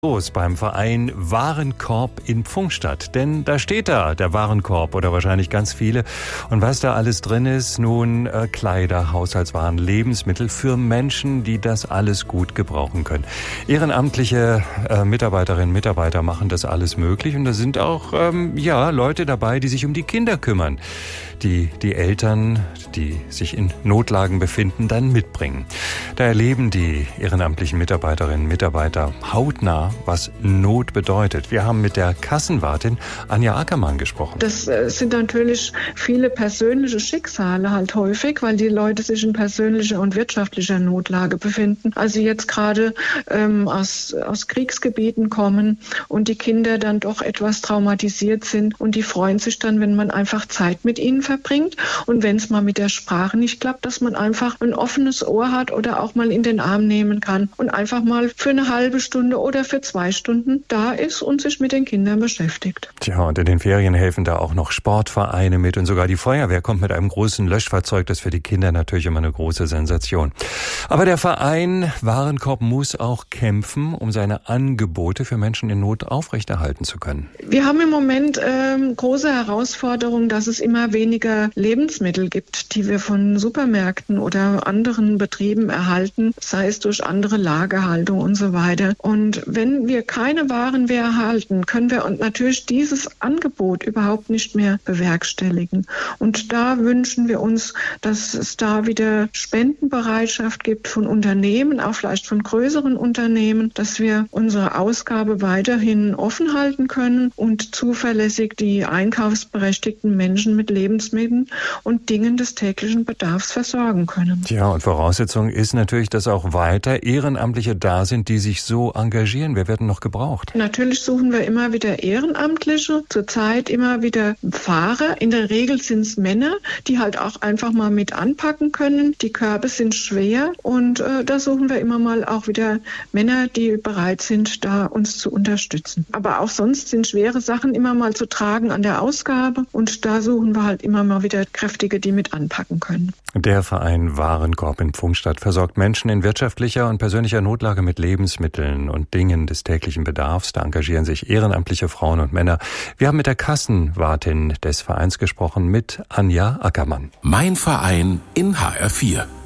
Los beim Verein Warenkorb in Pfungstadt. Denn da steht der Warenkorb oder wahrscheinlich ganz viele. Und was da alles drin ist, nun Kleider, Haushaltswaren, Lebensmittel für Menschen, die das alles gut gebrauchen können. Ehrenamtliche Mitarbeiterinnen und Mitarbeiter machen das alles möglich. Und da sind auch Leute dabei, die sich um die Kinder kümmern, die Eltern, die sich in Notlagen befinden, dann mitbringen. Da erleben die ehrenamtlichen Mitarbeiterinnen und Mitarbeiter hautnah, was Not bedeutet. Wir haben mit der Kassenwartin Anja Ackermann gesprochen. Das sind natürlich viele persönliche Schicksale halt häufig, weil die Leute sich in persönlicher und wirtschaftlicher Notlage befinden. Also jetzt gerade aus Kriegsgebieten kommen und die Kinder dann doch etwas traumatisiert sind und die freuen sich dann, wenn man einfach Zeit mit ihnen verbringt und wenn es mal mit der Sprache nicht klappt, dass man einfach ein offenes Ohr hat oder auch mal in den Arm nehmen kann und einfach mal für eine halbe Stunde oder für 2 Stunden da ist und sich mit den Kindern beschäftigt. Tja, und in den Ferien helfen da auch noch Sportvereine mit und sogar die Feuerwehr kommt mit einem großen Löschfahrzeug. Das ist für die Kinder natürlich immer eine große Sensation. Aber der Verein Warenkorb muss auch kämpfen, um seine Angebote für Menschen in Not aufrechterhalten zu können. Wir haben im Moment große Herausforderungen, dass es immer weniger Lebensmittel gibt, die wir von Supermärkten oder anderen Betrieben erhalten, sei es durch andere Lagerhaltung und so weiter. Und wenn wir keine Waren mehr erhalten, können wir natürlich dieses Angebot überhaupt nicht mehr bewerkstelligen. Und da wünschen wir uns, dass es da wieder Spendenbereitschaft gibt von Unternehmen, auch vielleicht von größeren Unternehmen, dass wir unsere Ausgabe weiterhin offen halten können und zuverlässig die einkaufsberechtigten Menschen mit Lebensmitteln und Dingen des täglichen Bedarfs versorgen können. Ja, und Voraussetzung ist natürlich, dass auch weiter Ehrenamtliche da sind, die sich so engagieren. Wer wird noch gebraucht? Natürlich suchen wir immer wieder Ehrenamtliche, zurzeit immer wieder Fahrer. In der Regel sind es Männer, die halt auch einfach mal mit anpacken können. Die Körbe sind schwer und da suchen wir immer mal auch wieder Männer, die bereit sind, da uns zu unterstützen. Aber auch sonst sind schwere Sachen immer mal zu tragen an der Ausgabe und da suchen wir halt immer mal wieder Kräftige, die mit anpacken können. Der Verein Warenkorb in Pfungstadt versorgt Menschen in wirtschaftlicher und persönlicher Notlage mit Lebensmitteln und Dingen des täglichen Bedarfs. Da engagieren sich ehrenamtliche Frauen und Männer. Wir haben mit der Kassenwartin des Vereins gesprochen, mit Anja Ackermann. Mein Verein in HR4.